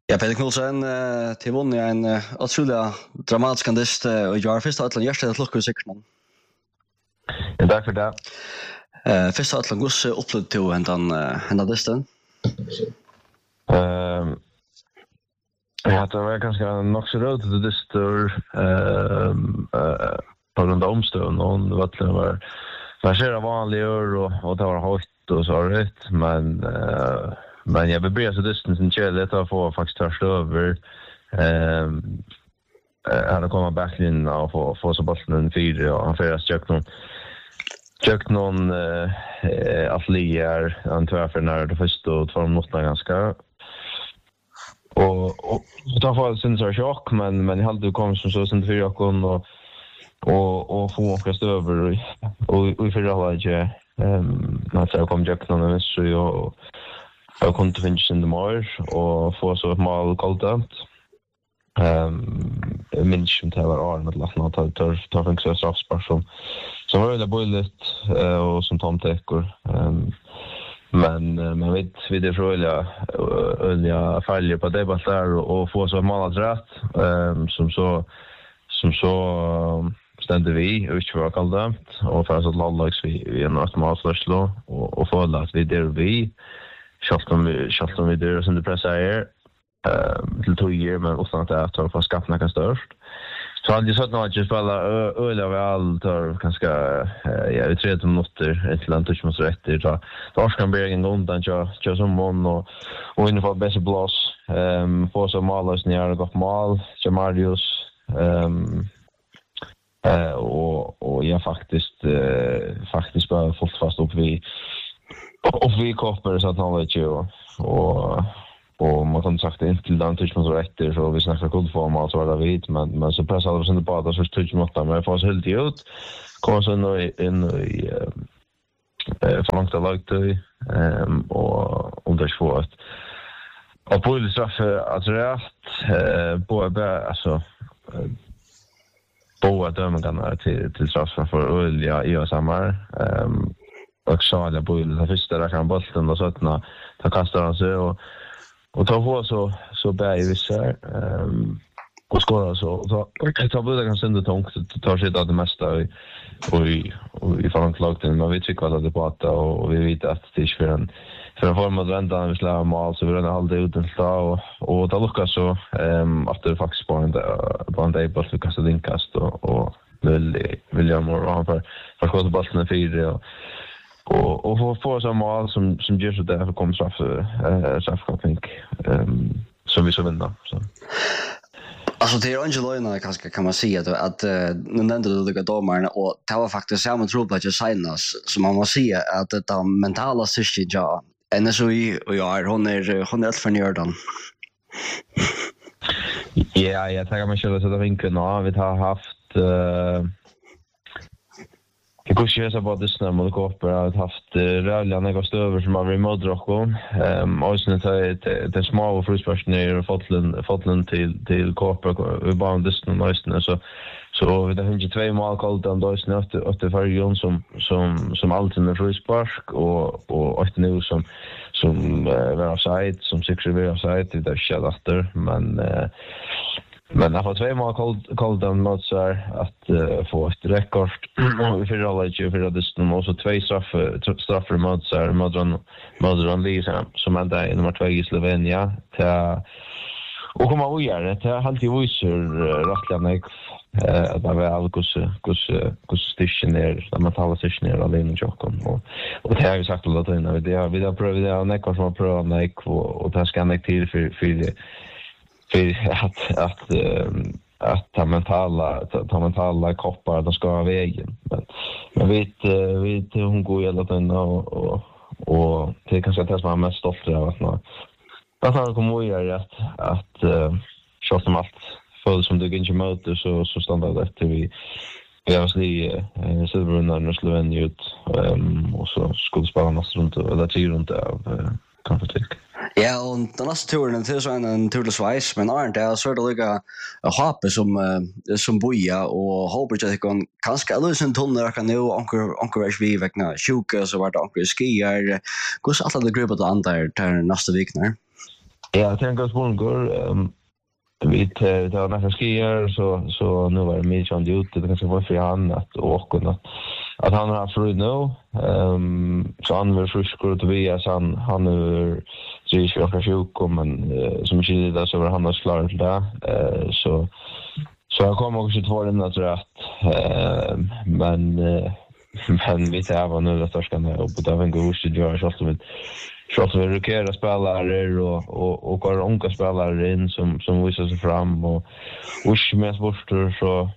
Ja, Peter Knudsen, till vann jag en otroligt dramatisk kandist och jag första att hjärtat att lucka säkert någon. Ja, tack för det. Första att Gus upplevde till ända distan. Ja, det var ganska nog så rött det distor på grund av omstön och det var så vanligt och det var högt och så rätt men jag vill börja så distansen chillet att få faktiskt törst över han kommer backline och få så bollen 4 och han förras Kökt någon atlier antwerpen när det första och två minuter ganska och då får sen så chock men jag hade kom som så sen 4 och få åka över och vi förra hade när så kom Jack någon så jag kunde finna in det mer och få så ett mål kallt minns inte var Arnold lagt tar en extra straffspark som var väldigt bullet och som Tom täcker men man vet vi det roliga fäljer på det bara där och få så mål rätt som så ständer vi och inte var kallt och för att lallags vi en rätt målslå och få att vi där vi skall vi där som det pressar till 2 år men utan att det tar för skaffna kan störst. Så hade jag sett något just spela öl av allt och kanske jag vet 3 minuter ett land touch måste rätt så då ska bli en gång då jag som mån och in för bättre blås få så målus när gått mål så Marius och jag faktiskt bara fått fast upp vi koppar så att han vet ju och man kan sagt inte till den touch måste rätt så vi snackar god form alltså var det vid men så pressade vi sen på att så touch måste men får så helt ut kommer så in i för långt lagt och det svårt och på det straff alltså rätt på alltså båda dömarna till straff för Ulja i och samma och så där på det första där kan bollen och så att ta kastar han sig och ta på så bär vi så och skåra så ta både kan sända tungt tar sig det mesta och i framlagt men vi tycker att det på att och vi vet att det är för en form av vända vi slår mål så vi rör hålla ut den och då luckar så att det faktiskt på en dag på att kasta inkast och William och för skjuta bollen 4 och få så mål som gör så där kommer straffkoppning som vi så vinner så. Alltså till Angelina kanske kan man säga att nu nämnde du det domaren och det var faktiskt samma trubbel jag signas som man måste säga att det mentala systemet ja NSOI och hon är helt förnördan. Ja, jag tänker mig själv så det vinkeln vi har haft jag kanske så bara det snär mot koppar har haft rällan jag gått över som har varit modrockon och sen det små frusparsen ner fotlen till koppar vi bara det snär så vi har inte 2 mål kallt om då snart åt förjon som alltid med fruspark och åt nu som var offside som säkert var offside det där skall men jag har 2 mål kallt den mot så att få ett rekord och för alla ju för det och så 2 straffar mot så Modran Lisa som är i nummer 2 i Slovenia och komma och göra det har alltid visat rättligen att det var alls stationer där man talar stationer alene Jokon och det har jag sagt alla tiden vi har prövat det och nekar som har prövat och det ska nek till för att ta mentala koppar de ska ha vägen men vi hon går hela tiden och det kanske det som är mest stolt över att han kommer att göra att så som allt för som du inte möter så standard efter vi har silverrundan och Slovenia ut och så skulle spela nästa runt eller 10 runt av konflikt. Ja, och den nästa turen till så en tur till Schweiz, men är så det lika hoppe som boja och hoppas att det kan kanske lösa tonner kan nu onkel vi vägna sjuka så vart onkel skier. Hur så alla det grupper då andra där nästa vecka när. Ja, det är en god spårgård. Vi tar några skier så nu var det mycket om det ute. Det kanske var för han att åka att han har haft roligt nu. Så han var friskor och Tobias han är så jag sjuk men som inte det så var han har klarat det. Så jag kommer också till våren att men vi tar nu att ska nu och på den går det göra så att vi röker spelare och går unga spelare in som visar sig fram och med sporter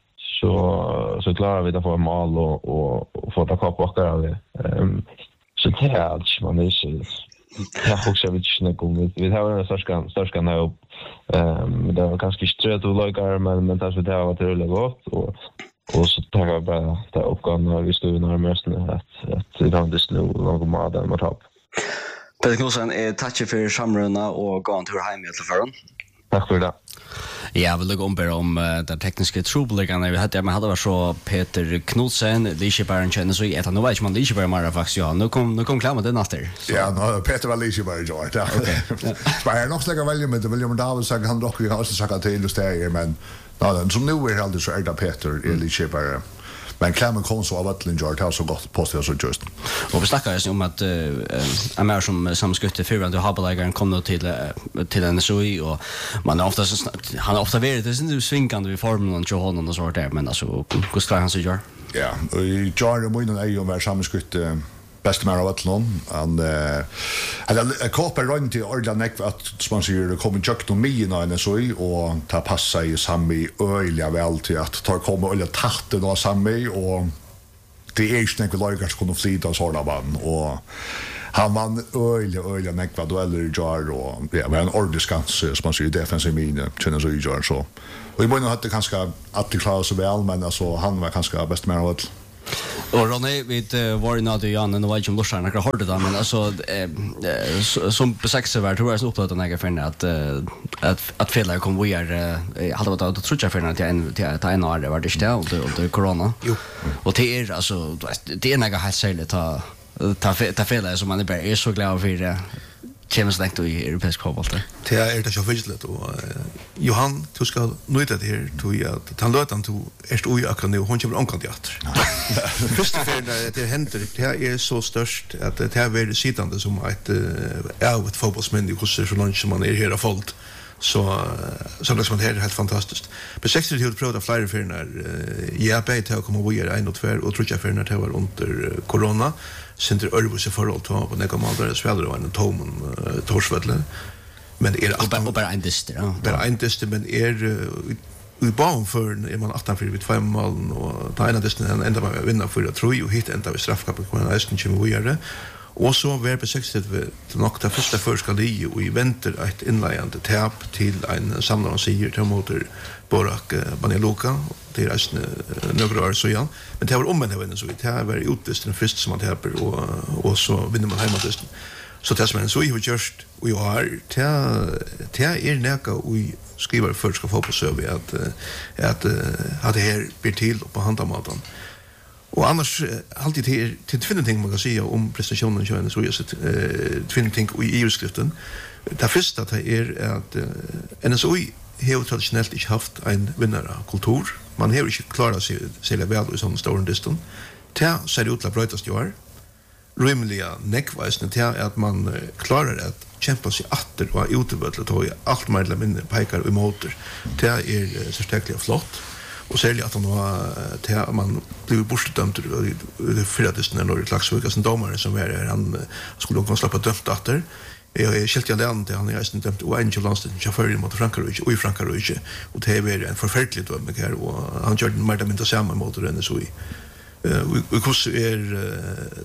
så klarar vi det få mål och få ta kopp och det. Så det är allt man är så jag också vet inte om vi har en störska nu det var ganska strött och lojgar men det har varit roligt gott och så tar jag bara ta uppgåvan när vi står närmast att det har det nu någon mål mot hopp. Peter Knudsen, tack för samruna och gå en tur hem till förrän. Tack för det. Ja, vill gå om den tekniska trubbelgarna vi hade men hade var så Peter Knudsen, Liseberg känner så att nu vet man Liseberg mer faktiskt ja. Nu kom klar med den efter. Ja, Peter var Liseberg ja. Okej. Men nog lägga välja med William David så han dock har också sagt till illustrera men som nu är alldeles så är det Peter Liseberg. Men Clement Konso av Atlinger har så gott postat så just. Och vi snackar om att är som samskutte för att Habelägaren kom till en SOI och man är ofta han har ofta varit det syns svinkande vid formen och Johan och så där men alltså hur ska han så gör? Ja, och i Jarre Moinen är ju mer samskutte bäst med av Atlon and eller Cooper runt till Orla Neck att sponsor kommer jukt och mina en SOI och ta passa i Sammy öliga väl till att ta komma och tatte då Sammy och det är ju inte lagars kunde flyta och såna vann och han vann öliga nekva dueller i Jar och ja men en ordiskans som man säger defensiv min känner så i Jar så och i början hade kanske att det klarade så väl men alltså han var kanske bäst med av och Ronny vid var ju nade Jan och vad som lossar några hårda där men alltså som på sex var tror jag så uppåt den här för att fela kom vi hade varit att tror jag för att ta en år det var det ställt och det corona. Jo. Och det är alltså det är några helt sällan ta fela som man är så glad för det. Känns det då i europeisk fotboll där. Det är det så fysiskt och Johan du ska nöjda det här tror jag att han låter han to är oj akkurat nu hon kommer omkant teater. Först för det händer det är så störst att det här är sittande som ett fotbollsmän i hos så lunch som man är här fullt. Så det som är helt fantastiskt. På 60 till prova flera för när jag bett att komma och göra en och två och tror jag för när det var under corona center Örvus för allt på några månader så väl då en tom torsvärle men det är bara en dyster ja. Bara en dyster men vi baum för man 18 för vid 5 mål och ta en av dysten ända med vinna för jag tror ju hit ända vi straffkapp på en nästan kommer vi göra och så var på 60 till nog ta första förska lige och i väntar ett inledande tap till en samlare säger till motor Borak Baneloka det är några år så ja men det var omvänt även så det här var utdist den första som man tappar och så vinner man hemmadysten så det som är så i just och jag har det är näka och skriver för ska få på så vi att det här blir till på handamaten. Och annars alltid till tvinning man kan säga om prestationen så är det så just tvinning i EU-skriften. Det första det är att NSOI har traditionellt inte haft en vinnarkultur. Man har inte klarat sig väl i sån stor distan. Det ser ut att brötas ju är. Rimliga neckvisning till att man klarar att kämpa sig åter och utveckla då allt mer eller mindre pekar emot. Det är så stäckligt flott. Och särskilt att man blev bortdömd i fyradisten när det Klaxvika som domare som är han skulle kunna släppa dömt åter. Jag är helt jävla han är nästan dömt och en landstän chaufför mot Frankrike och i Frankrike och det är en förfärlig dom här och han gör mer eller mindre samma mot den så i hur är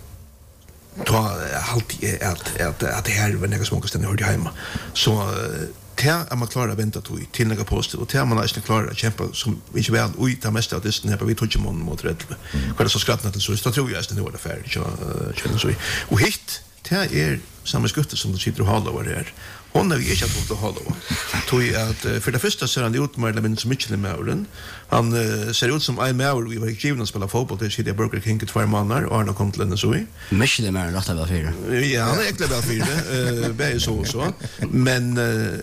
ta alltid att det här var något som måste hörde hemma så det är man klarar att vänta till några poster och det är man nästan klarar att kämpa som inte väl och ta mest av det här på vi tog ju mot rätt vad det så skrattna till så tror jag att det var det färdigt så känns så och hit det är samma skutte som du sitter och håller över här hon är ju inte att hålla. Tog att för det första ser han ut mer eller mindre som Michelin Mauren. Han ser ut som en Maur vi var given att spela fotboll till City Burger King i 2 månader och han har kommit till den så i. Michelin Mauren rätt väl fyra. Ja, han är äckligt väl fyra. Bäj så. Men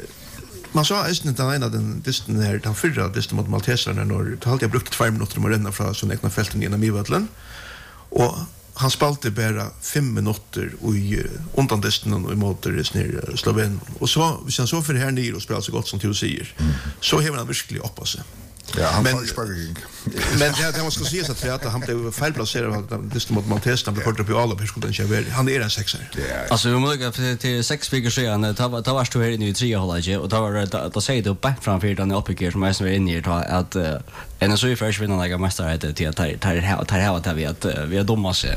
man sa just inte ena den distan här den förra distan mot Malteserna när det alltid brukt 2 minuter om att ränna från sån egna fälten genom Mivallen. Och han spalte bara 5 minuter i undan distan och i motor ner Sloven. Och så hvis han så för här nere och spelar så gott som du säger. Så har han verkligen uppa sig. Ja, han får spärring. Men det man ska säga så att han blev felplacerad distan mot Malteserna blev kort upp i alla perskoden. Han är en sexare. Alltså vi måste till 6 veckor sedan ta var stå här inne i 3 hållet och då säger det upp framför den uppe som är inne i att en så i först vinnarna mästare till att tar vi att vi är dumma så.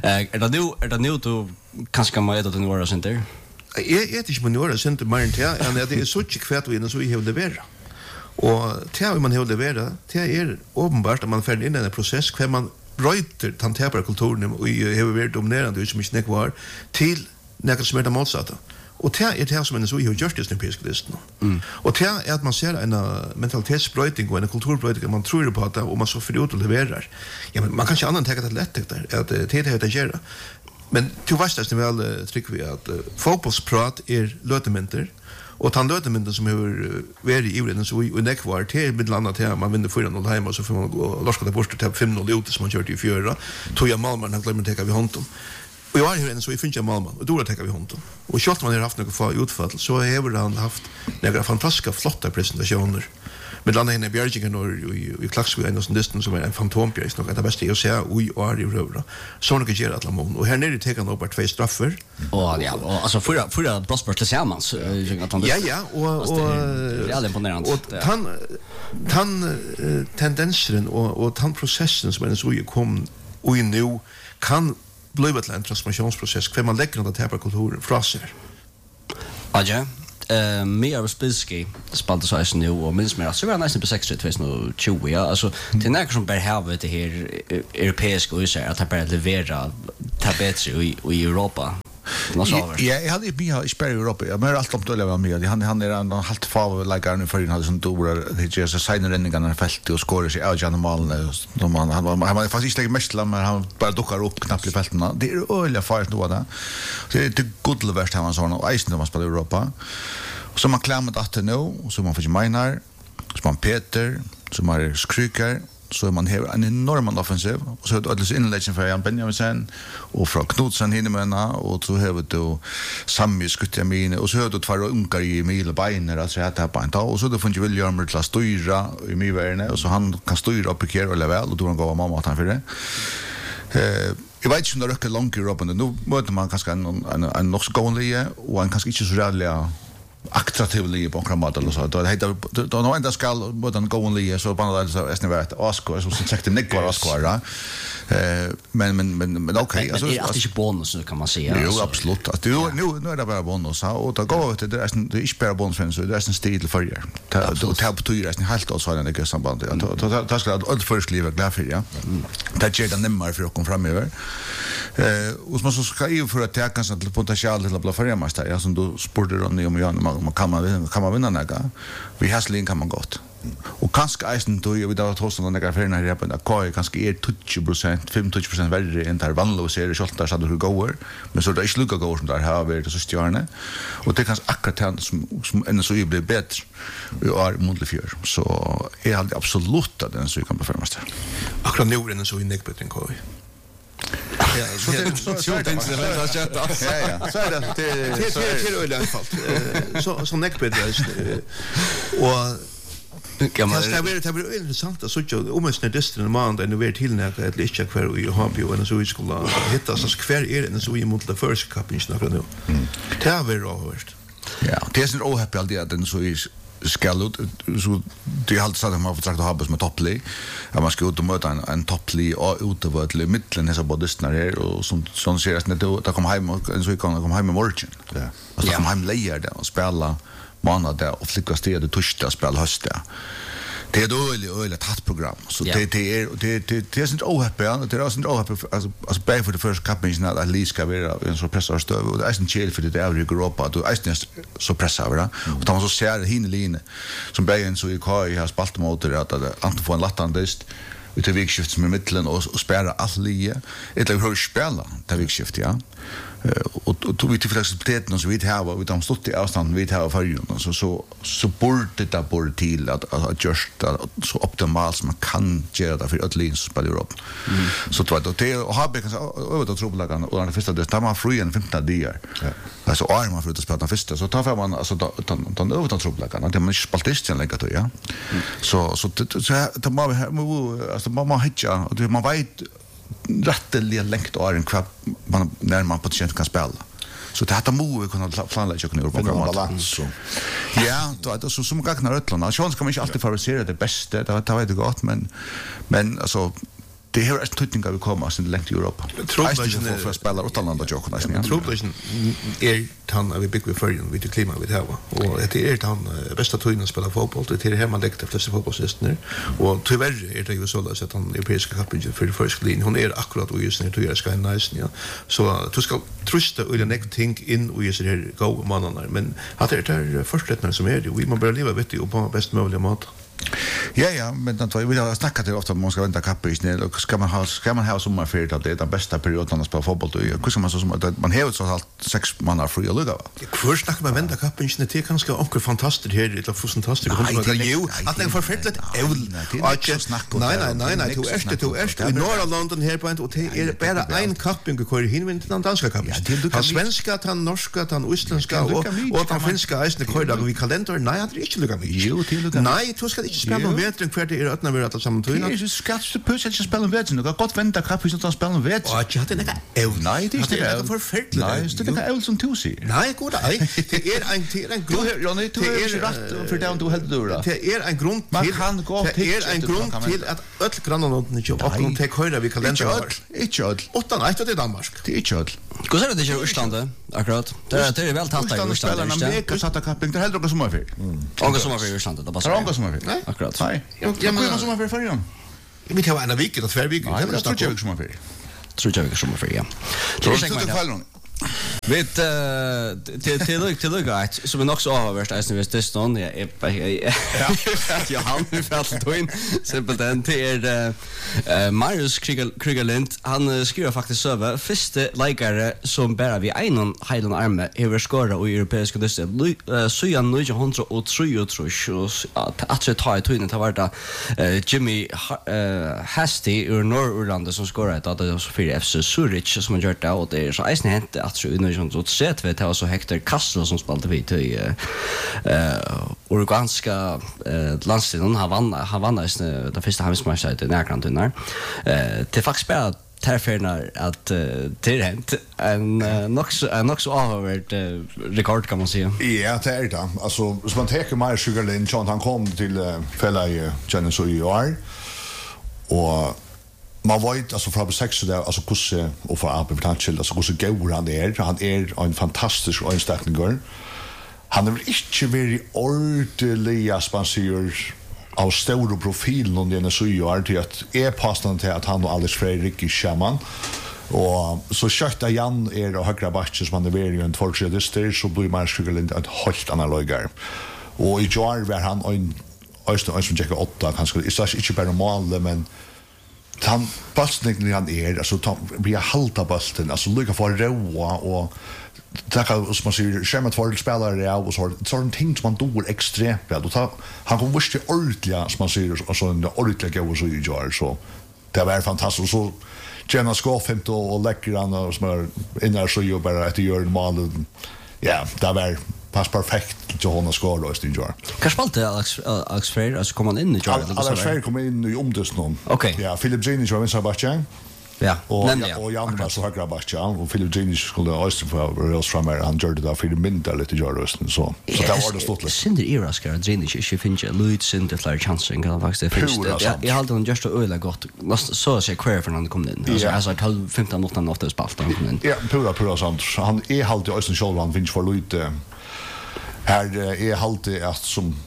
Är det nu då kanske man vet att det några center. Jag är inte några center mer än det är så kvärt vi så i det vara. Och till man håller vara till uppenbart att man fäller in i en process kvar man röjter tanteperkulturen och har varit dominerande som inte var till något som är det motsatta. Och det är som en så i justice europeiska listan. Och det är att man ser en mentalitetsbröjning och en kulturbröjning man tror på att och man så för ut och levererar. Ja men man kan inte annat tänka att lätt där att det är det göra. Men till vastas väl tycker vi att fotbollsprat är lötementer. Och han lötementen som har varit i den så i nekvar till med annat här man vinner 4-0 hemma så får man gå och lorska det bort till 5-0 ute som man kört i fjärra. Tog jag Malmö han glömde ta vid honom. Och jag har ju en så i finns jag Malmö och då tar vi honom. Och kört man har haft några få utfall så har han haft några fantastiska flotta presentationer. Med landa in i Björgingen och i Klaxby en sån distans som är en fantompjärs nog det bästa jag ser oj och är i rövra. Så något ger att lamon och här nere tar han upp 2 straffar. Och ja, och alltså förra Brosberg tillsammans Ja och det är imponerande. Och han tendensen och han processen som är så ju kom och nu kan bli en transformationsprocess kvar man lägger den här kulturen från sig. Aja mer Spilski spaltar så här nu och minst mer så var nästan på 2020 ja alltså det är något som bär här det här europeiska och så att det börjar levera tabets i Europa. Jag hade ju bia i Europa. Jag har alltid om att med. Han är en halt favoritlagare nu för han hade sån dårar det är så sign-renningarna i fältet och skorar sig av Janmalen. Han var faktiskt inte mästare men han bara duckar upp knappt i fälten. Det är öliga fart då där. Det är good leverst han såna och isen när man spelar i Europa. Så man klämmer att det nu och så man får Minar, så man Peter, så man Skryker. Så man har en enorm offensiv och så har det inledningen för Jan Benjaminsen och från Knudsen hinnemänna och så har du Sammy Skutjamin och så har du 2 ungar i Mil Beiner alltså att ha på en tag och så då får ju William till att styra i Myvärne och så han kan styra upp i och level och då han går mamma att han för det. Jag vet inte om det räcker långt i Europa nu möter man kanske en norsk gånlige och en kanske inte så räddliga attraktivly på kramat eller så då heter då nog inte skall både en gånlige så på något så är det värt Oscar som sagt det Nick Oscar men okej alltså det är alltid bonus kan man säga jo absolut att nu är det bara bonus och då går det är inte bara bonus så det är en stil för er då tar på tur är helt alltså den där sambandet då ska det allt först livet glad för ja det ger den nämmer för att komma framöver och som så ska ju för att ta kanske till potential till att bli förmästare ja som du sportar om man kan man vinna några vi häsling kan man gott och kanske eisen då vi då trots den där affären här på där kör kanske är 20% 25% värre än där vanliga serier skottar så det går men så det är sluka går som där har vi det så stjärna och det kanske akkurat som en så blir bättre vi är mot fjör så är det absolut att den så kan befärmas där akkurat nu är den så i neck bättre än koj. Ja, så det finns det väl att chatta. Ja. Så är det i alla fall. Så neckbed och kan man det blir intressant så att om en distan man där nu är till näka ett litet kvar och har ju en så vi skulle hitta så kvar är det så i mot the first cup inte några nu. Det är väl råvärst. Ja, det är så ohappy alltid att den så är skall så det har alltid att man får sagt att ha som topplig att man ska ut och möta en topplig och utöver mitten dessa bodistar här och som ser att det kommer hem så vi kan komma hem med morgon ja alltså kommer hem lejer där och spela månad där och flicka sted torsdag spela höst där Det är ett öjligt tatt program. Så det är sånt ohäppe, ja. Det är sånt ohäppe, alltså bäg för det första kappingen att Lee ska vara en så pressad stöv. Och det är sånt käl för det är i Europa. Du är så pressad, va? Och då man så ser hinneline som bäg en så i KI har spalt motor att antingen få en lattandist utav vikskift som i mittlen och spärra allt lie. Eller hur spela det vikskift, ja. Och tog vi till flexibiliteten så vi har vi de stått i avstånd vi har förrjun så borde det borde till att just så optimalt som man kan göra det för att Lins spelar Europa. Så det och har kanske över att trubbelagan och den första det man fri en 15 dagar. Alltså är man för att spela den första så tar man alltså den över att trubbelagan det man inte spaltist sen lägga då ja. Så det man hitcha och man vet rätteliga längt och en kvapp man när man potentiellt kan spela. Så det hade move kunna planlägga kunna göra på balans så. Ja, då så som gagnar ötlarna. Så ska man inte alltid favorisera det bästa. Det vet jag gott men alltså det här är tutningar vi kommer sin längt i Europa. Troblagen för spelare utomlands och jokerna. Ja, troblagen är han vi bygger för ju vid klimat vi har och det är han bästa tiden att spela fotboll det är hemma läkt efter fotbollssyster och tyvärr är det ju så att han europeiska cupen för första linjen hon är akkurat och just nu tror jag ska en nice ja så du ska trusta och den think in och just det här go manarna men att det är försträttnar som är det vi måste bara leva vet du på bäst möjliga mat. Ja, men då vi har snackat det ofta om man ska vänta kappisen och ska man ha sommarferie att det är den bästa perioden att spela fotboll då. Hur ska man så som att man har så halt 6 månader fri att lugga va? Först snackar man vänta kappisen det kan ska onkel fantastiskt här det är fantastiskt att det förfärligt nej du är i norra London här på och det är bara en kapping och kör hin med den danska kappisen. Han svenska, han norska, han isländska och han finska isne kör vi kalender nej det är inte lugga mig. Nej, du ska spela om vetren kvar det är öppna vi att samman tog. Det är skatt på att spela om vetren. Du kan gott vänta kappisen att spela om vetren. Och jag hade några nej, det är inte förfärligt. Nej, det är några som du ser. Nej, god nej. Det är en grund. Ronny, du är rätt för det du helt då. Det är en grund till att öll grannarna inte och de tar höra vi kalender. Inte öll. 8 det är Danmark. Det är inte öll. Hur ser det i Island akkurat? Det är väl tatt i Island. Mega satta kapping. Det helt några sommarferie. Några sommarferie i Island det passar. Några sommarferie. Akkurat. Nej. Jag kommer som för förrän. Vi tar en vecka och 2 veckor. Det tror jag som för. Tror jag som för ja. Det är så vet till guys som är också överst I syns det stånd ja jag han nu för att ta in simpelt den till Marius Krigerlind han skriver faktiskt över första likare som bara vi en helen arme över skora i europeiska listor så jag nu jag har och tror att det tar tiden att vara Jimmy Hasty ur Norrland som skorar att det är så för FC Zurich som har gjort det och det är så är hänt att så nu så sett vet jag så Hector Castro som spelade vi till uruguanska landslaget han vann den första havsmatchen i närkanten till faktiskt spela tärfernar att det hänt en nog så avvärt rekord kan man säga. Ja, det är det. Alltså, så man tar Marius Sugarlind så han kom till fälla i Genesis i år och man vet alltså från 6 där alltså kusse och för Apple Potential alltså kusse går han är en fantastisk inställning. Han är inte very ordentliga sponsor av stora profilen och den så gör till att påstående till att han och Alex Fredrik i Schaman och så kötta Jan är och högra batches man det är ju en folkregister så blir man skulle inte ett helt analogar och i jar var han en som checka 8 kanske är inte bara mål men han passningen han är alltså blir halta bollen alltså lucka för roa och tacka oss man ser schemat för spelare ja och sån ting som man då extremt bra då han kommer visst ordentligt som man ser alltså en ordentlig gå så i jar så det var fantastiskt så Jenna Skoffent och läcker han och som innan så jobbar att göra mål ja det var pass perfekt till hon skåra i jar. Kanske spalte Alex Freire alltså kom han in i jar eller så. Alex Freire kom in i omdöst någon. Okej. Ja, Philip Genius var vänster backen. Ja. Och Jan var så högra backen och Philip Genius skulle öster för Real Frammer han gjorde det för det mindre lite jar rösten så det var det stort lite. Synder era ska Genius ju finns ju Louis Synder klar chansen kan faktiskt det finns. Jag hade han just öle gott. Så så kvar för han kom in. Alltså 12-15 spalt han kom in. Ja, pura sant. Han är halt i Östen Själv han finns för lite här är alltid att som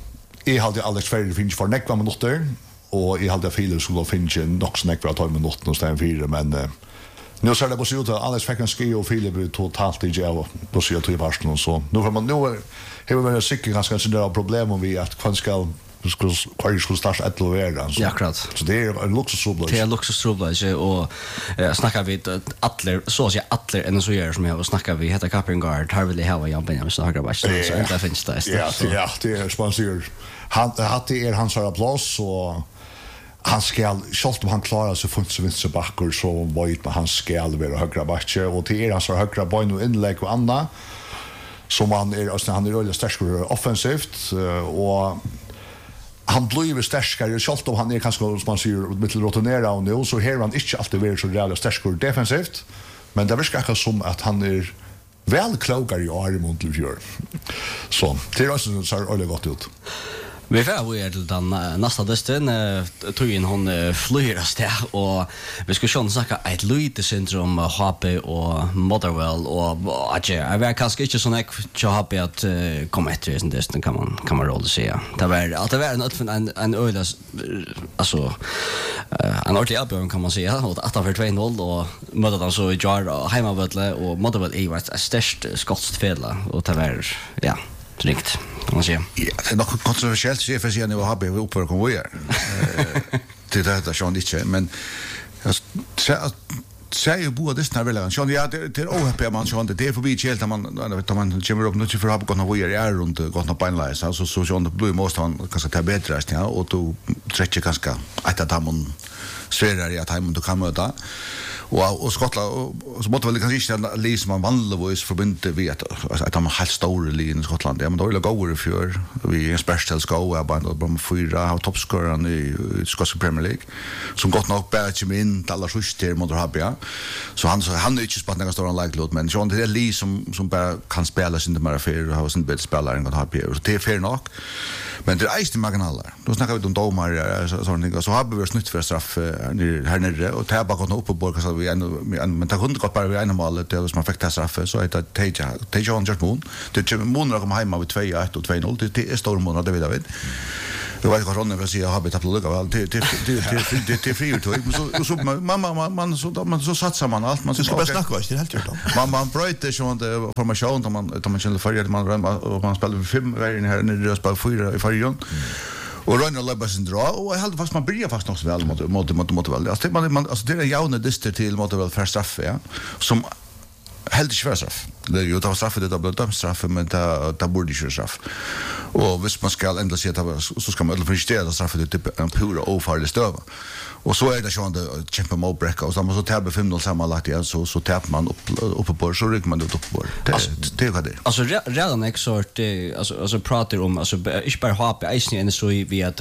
jag hade Alex Ferrer finns för nekva minuter och jag hade Filip skulle finns nog så nekva 12 minuter och stäm 4 men nu så det bara så ut Alex fick en ski och Filip totalt i jail då så jag tror parten och så nu får man nu har vi säkert ganska så där problem om vi att kan ska skulle starta ett lovera så. Ja, klart. Så det är en luxusproblem. Det är luxusproblem och snackar vi alla så att säga alla än så gör som jag snackar vi heter Kappengard har vill ha Jan Benjamin så har så inte finns det. Ja, det är sponsor. Han hade hans applås och han skall självt om han klarar sig från vänster backar så var hans skall vara högra backe och till hans högra boy och inlägg och andra som han är väldigt stark offensivt och han blir starkare självt om han är kanske som man säger mitt rotera och nu så här han inte alltid väldigt så reellt starkare defensivt men det verkar som att han är väl klokare i armont till fjör. Så det är också så har gott ut. Vi får till den nästa desten tog in hon flyras där och vi ska sjön snacka ett lite syndrom HP och Motherwell och att jag var kanske inte så näck HP att komma efter den desten kan man rolla säga. Det var en ölas alltså en ordentlig uppgång kan man säga och att för 2-0 och mötte de så i jar hemmavälle och Motherwell är vart störst skotskt fälla och det var ja Tryckt, kan man säga. Ja, det är nog kontroversiellt så för sig nu har vi uppe och konvojer. Det där schon inte, men jag säger ju både det snarare Sean ja det är OHP man Sean det är förbi helt att man kommer upp nu för att gå konvojer är runt gått på inlines alltså så Sean det blir måste han kanske ta bättre ja och då stretcha ganska att man svärare att han då kan möta och Skottland och så måste väl kanske inte läsa man vanligtvis förbundet vet att de har helt stora linjer i Skottland. Ja men då är det går för vi är special ska bara 4 av toppscorern i skotska Premier League som gått nog bättre med in alla syster mot Habia. Så han är inte spelat några stora laglåt men John det är Lee som bara kan spela sin mer för och ha sin bättre spelare än Habia. Så det är fair nog. Men det är inte marginaler. Då snackar vi om domar sånt så har vi snutt för straff här nere och ta bara gå upp på bord men det kunde gått bara vid en mål det som man fick ta straff så heter det John Just Moon det Moon kommer hemma med 2-1 och 2-0 det är stor mål det vet jag det var ju Ronny vill säga har vi tappat lugga väl det frier tog så man så satsar man allt man ska bara snacka det helt gjort man bryter så formation då man känner för man spelar 5 vägen här när det spelar 4 i förjon och Ronny Lebas dra och helt fast man börjar fast också väl mot väl alltså det är jaune dyster till mot väl för straff ja som helt inte för straff det är ju att straffa det då straff men det borde ju straff och hvis man ska ändå se att så ska man förstå att straffa det typ en pura ofarlig stöv och så är det så att kämpa mot breaka och så måste tävla 5-0 sammanlagt igen så täppar man upp på så rycker man ut upp på det är vad det alltså redan exort alltså pratar om alltså inte bara HP isen så vi att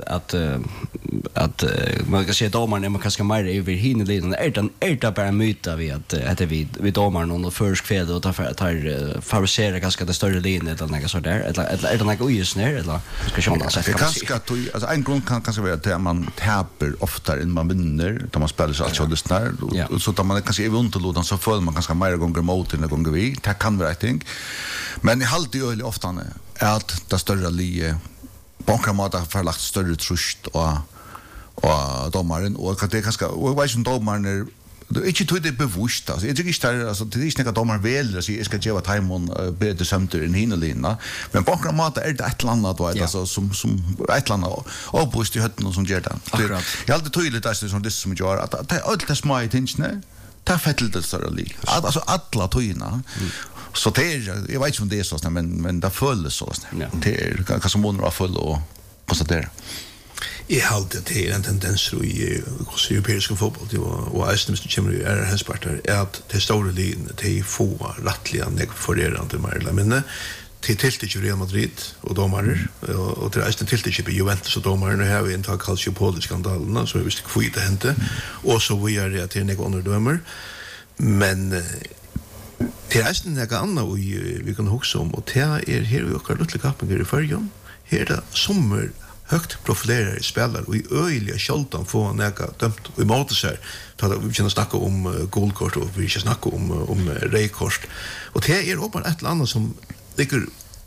man kan se domaren man kanske mer över hinnerleden är det bara myta vi att vi domaren under försk fel och tar favorisera ganska det större linjen eller något så där eller är det något ojust ner eller ska jag säga det kanske alltså en grund kan kanske vara att man tappar ofta än man vinner då man spelar så alltså lyssnar så att man kanske är underlådan så får man ganska mer gånger mot än gånger vi det kan vara ting men i halt ju ofta är att det större lie bankar man har förlagt större trust och domaren och det kanske och vad som domaren det är inte det bevusst alltså jag tycker inte alltså det är inte domaren väl så jag ska ge vad timon bättre samtidigt än hinnerlinna men bankar man är det ett land då alltså som ett land och boost i hötten och som gör det jag alltid tydligt att det som det som gör att allt det små intentioner ta fettel det större lig alltså alla tojna så det är jag vet inte om det är så men det följer så det är kanske månader av full och konstatera I halde det är en tendens i europeisk fotboll och Eisnemsen kommer ju är hans parter är att det stora linjen till få rättliga negforerande mer men till tilltid Real Madrid och domare och till Eisnem tilltid Juventus och domare nu har vi inte Calciopoli-skandalen så vi visste inte det hände och så vi är till några andra dömer men till Eisnem är något annat vi kan huxa om och det är här vi åker lite kappningar i förrjön här är det sommer högt profilerade spelare och i öjliga kjoltan få näka dömt och i måte sig vi känner snacka om guldkort och vi känner snacka om rejkort och det är bara ett eller annat som ligger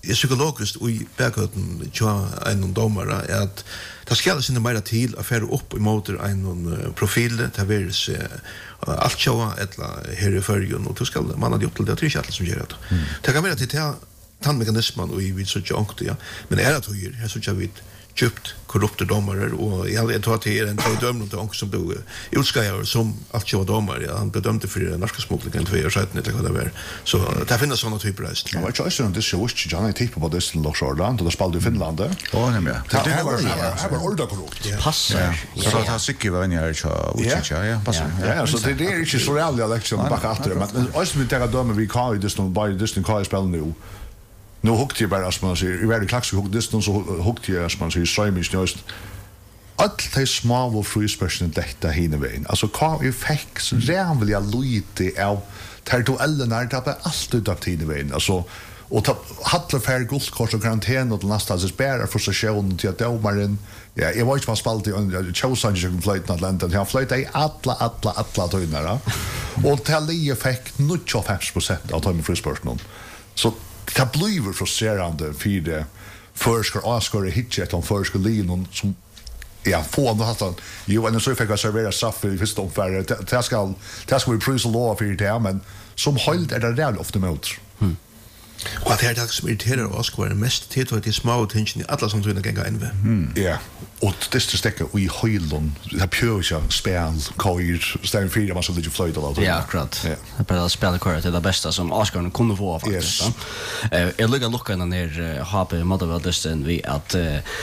psykologiskt och i bakgrunden tja en domare att det ska inte mer till att föra upp emot en profil det virs allt tja eller här i förrjun och då ska man ha gjort det är inte som gör det. Det kan vara till tandmekanismen och vi så junkt ja men är det här så jag vet köpt korrupta domare och jag tror att det är en dömd och som då utskriver som allt tja domare ja han bedömde för den norska smugglingen 2 år sedan eller vad det var så det finns såna typer av Ja, jag tror att det så visst Johnny typ på det som Lorsjordan och då spelade i Finland. Ja, nämligen. Det var ordet korrupt. Passar. Så att han sikker var inne här så ja, passar. Ja, så det är inte så reella lektion bak efter men alltså vi tar dömer vi kan ju det som bara det som kan spela nu. Nu hukte jag bara som man säger, i världen klax vi hukte det så hukte jag som man säger strömmis just. Allt de små och frispärsen detta hinner vägen. Alltså kan effekt så redan vill jag lite av territoriella det är alltid av tiden vägen. Alltså och ta hattlar färg guldkort och karantän och nästa så spärrar frustrationen till att domaren ja jag var inte vad spalt i Chelsea flight i Atlanta jag flöjt i alla tydnare och till effekt 95% av de frispärsen. Så det blir frustrerande för det förskar Oscar hitchet om förskar Leon som ja få då har ju en så fick jag servera straff i första omgången det ska vi prisa lov för det men som höll är det real ofta mot. Och att det som irriterar oss var det mest till att det små tension i alla som tror att gänga in vid. Ja, och det stäcker i höjlon. Det pjöja spel, kair, stäm fyra man så lite flöjt och allt. Ja, akkurat. Det är bara spela kvar till det bästa som Oscar kunde få faktiskt. Jag lägger luckan ner HP Motherwell vi att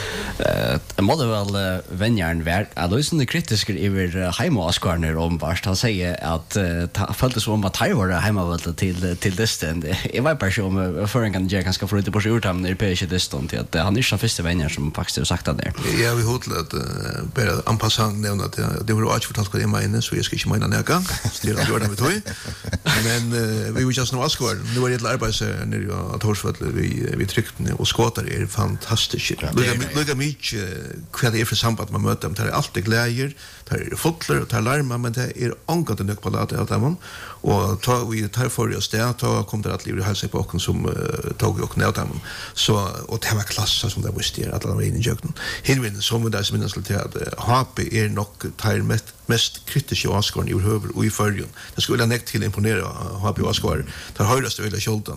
Motherwell vänjaren värd att lösa det kritiska över hemma Oscar ner om vart han säger att följdes om att han var hemma till distan. Jag var bara så för en kan ge ganska för lite på sig urtam när PSG distan till att han är den första vänjaren som faktiskt har sagt det där. Ja, vi hotade att bara en passang nämna att det var också fortalt vad jag menar så jag ska inte mena näka. Det är gjort med toy. Men vi vill just nu Oscar. Nu är det arbete när att Horsfall vi tryckte och skåtar är fantastiskt. Lugga mycket vad det är för samband man möter dem. Det är alltid glädjer, det är fotler och det är larma men det är angått en nyck på det allt man och tar vi tar för oss det då kommer det att liv hälsa på och som tog och nöta dem. Så och det var klass som det var styr att de var inne i jöken. Hinvin som det som minns till att HP är nog tar mest kritiska Oscar i huvud och i förrjun. Det skulle näkt till imponera HP Oscar. Tar höjdaste öle skjolten